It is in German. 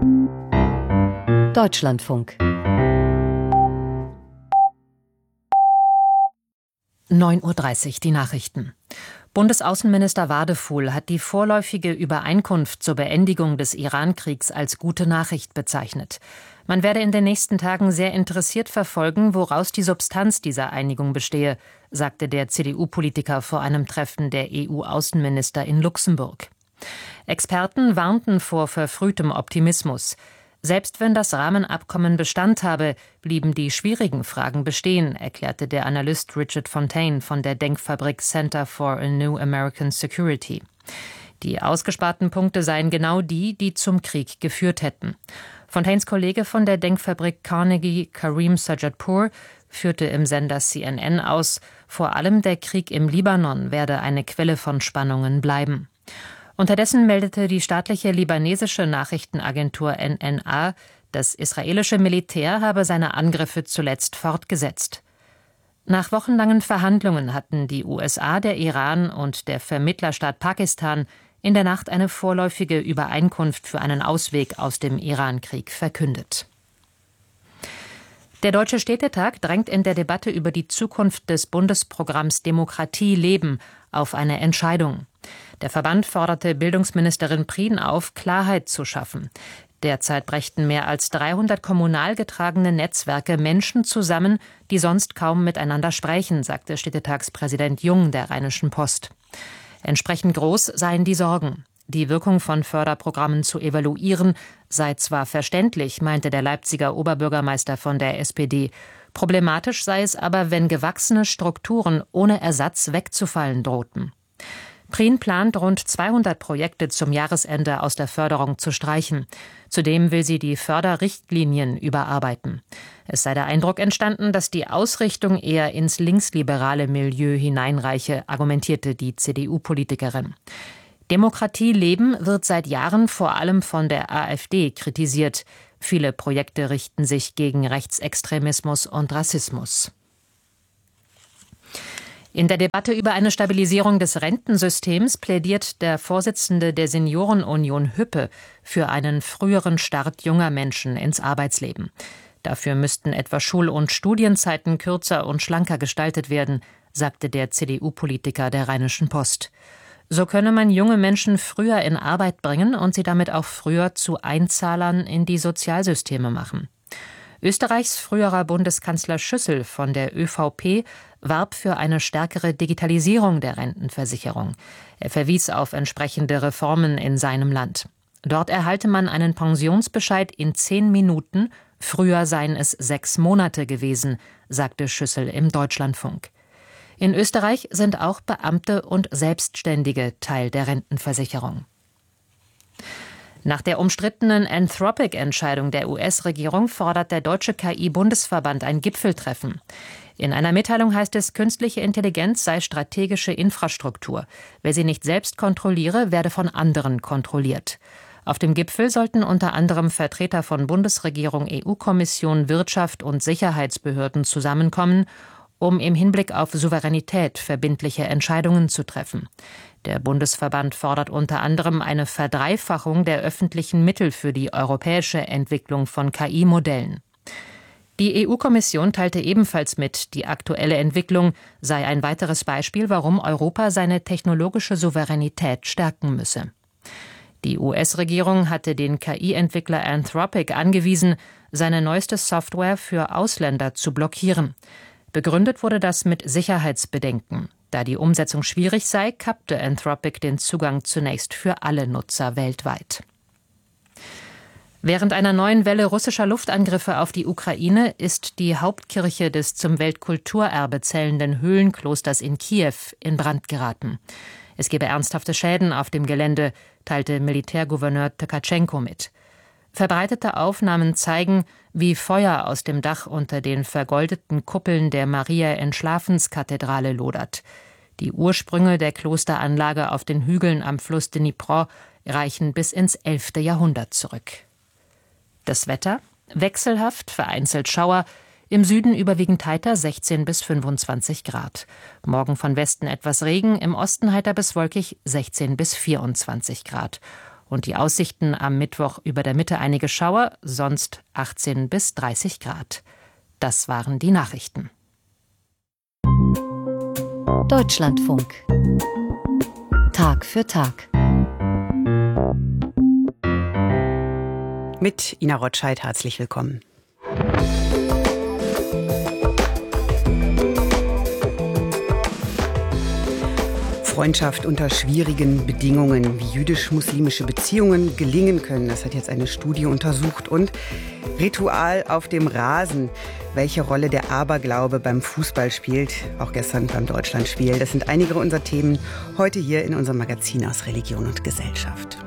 Deutschlandfunk 9:30 Uhr, die Nachrichten. Bundesaußenminister Wadefuhl hat die vorläufige Übereinkunft zur Beendigung des Iran-Kriegs als gute Nachricht bezeichnet. Man werde in den nächsten Tagen sehr interessiert verfolgen, woraus die Substanz dieser Einigung bestehe, sagte der CDU-Politiker vor einem Treffen der EU-Außenminister in Luxemburg. Experten warnten vor verfrühtem Optimismus. Selbst wenn das Rahmenabkommen Bestand habe, blieben die schwierigen Fragen bestehen, erklärte der Analyst Richard Fontaine von der Denkfabrik Center for a New American Security. Die ausgesparten Punkte seien genau die, die zum Krieg geführt hätten. Fontaines Kollege von der Denkfabrik Carnegie, Karim Sajadpour, führte im Sender CNN aus, vor allem der Krieg im Libanon werde eine Quelle von Spannungen bleiben. Unterdessen meldete die staatliche libanesische Nachrichtenagentur NNA, das israelische Militär habe seine Angriffe zuletzt fortgesetzt. Nach wochenlangen Verhandlungen hatten die USA, der Iran und der Vermittlerstaat Pakistan in der Nacht eine vorläufige Übereinkunft für einen Ausweg aus dem Iran-Krieg verkündet. Der Deutsche Städtetag drängt in der Debatte über die Zukunft des Bundesprogramms Demokratie leben auf eine Entscheidung. Der Verband forderte Bildungsministerin Prien auf, Klarheit zu schaffen. Derzeit brächten mehr als 300 kommunal getragene Netzwerke Menschen zusammen, die sonst kaum miteinander sprechen, sagte Städtetagspräsident Jung der Rheinischen Post. Entsprechend groß seien die Sorgen. Die Wirkung von Förderprogrammen zu evaluieren sei zwar verständlich, meinte der Leipziger Oberbürgermeister von der SPD. Problematisch sei es aber, wenn gewachsene Strukturen ohne Ersatz wegzufallen drohten. Prien plant, rund 200 Projekte zum Jahresende aus der Förderung zu streichen. Zudem will sie die Förderrichtlinien überarbeiten. Es sei der Eindruck entstanden, dass die Ausrichtung eher ins linksliberale Milieu hineinreiche, argumentierte die CDU-Politikerin. Demokratie leben wird seit Jahren vor allem von der AfD kritisiert. Viele Projekte richten sich gegen Rechtsextremismus und Rassismus. In der Debatte über eine Stabilisierung des Rentensystems plädiert der Vorsitzende der Seniorenunion Hüppe für einen früheren Start junger Menschen ins Arbeitsleben. Dafür müssten etwa Schul- und Studienzeiten kürzer und schlanker gestaltet werden, sagte der CDU-Politiker der Rheinischen Post. So könne man junge Menschen früher in Arbeit bringen und sie damit auch früher zu Einzahlern in die Sozialsysteme machen. Österreichs früherer Bundeskanzler Schüssel von der ÖVP warb für eine stärkere Digitalisierung der Rentenversicherung. Er verwies auf entsprechende Reformen in seinem Land. Dort erhalte man einen Pensionsbescheid in 10 Minuten, früher seien es 6 Monate gewesen, sagte Schüssel im Deutschlandfunk. In Österreich sind auch Beamte und Selbstständige Teil der Rentenversicherung. Nach der umstrittenen Anthropic-Entscheidung der US-Regierung fordert der Deutsche KI-Bundesverband ein Gipfeltreffen. In einer Mitteilung heißt es, künstliche Intelligenz sei strategische Infrastruktur. Wer sie nicht selbst kontrolliere, werde von anderen kontrolliert. Auf dem Gipfel sollten unter anderem Vertreter von Bundesregierung, EU-Kommission, Wirtschaft und Sicherheitsbehörden zusammenkommen, um im Hinblick auf Souveränität verbindliche Entscheidungen zu treffen. Der Bundesverband fordert unter anderem eine Verdreifachung der öffentlichen Mittel für die europäische Entwicklung von KI-Modellen. Die EU-Kommission teilte ebenfalls mit, die aktuelle Entwicklung sei ein weiteres Beispiel, warum Europa seine technologische Souveränität stärken müsse. Die US-Regierung hatte den KI-Entwickler Anthropic angewiesen, seine neueste Software für Ausländer zu blockieren. Begründet wurde das mit Sicherheitsbedenken. Da die Umsetzung schwierig sei, kappte Anthropic den Zugang zunächst für alle Nutzer weltweit. Während einer neuen Welle russischer Luftangriffe auf die Ukraine ist die Hauptkirche des zum Weltkulturerbe zählenden Höhlenklosters in Kiew in Brand geraten. Es gebe ernsthafte Schäden auf dem Gelände, teilte Militärgouverneur Tkatschenko mit. Verbreitete Aufnahmen zeigen, wie Feuer aus dem Dach unter den vergoldeten Kuppeln der Maria-Entschlafenskathedrale lodert. Die Ursprünge der Klosteranlage auf den Hügeln am Fluss Dnipro reichen bis ins 11. Jahrhundert zurück. Das Wetter? Wechselhaft, vereinzelt Schauer, im Süden überwiegend heiter 16 bis 25 Grad. Morgen von Westen etwas Regen, im Osten heiter bis wolkig 16 bis 24 Grad. Und die Aussichten am Mittwoch über der Mitte einige Schauer, sonst 18 bis 30 Grad. Das waren die Nachrichten. Deutschlandfunk. Tag für Tag. Mit Ina Rotscheid herzlich willkommen. Freundschaft unter schwierigen Bedingungen, wie jüdisch-muslimische Beziehungen gelingen können. Das hat jetzt eine Studie untersucht. Und Ritual auf dem Rasen, welche Rolle der Aberglaube beim Fußball spielt, auch gestern beim Deutschlandspiel. Das sind einige unserer Themen heute hier in unserem Magazin aus Religion und Gesellschaft.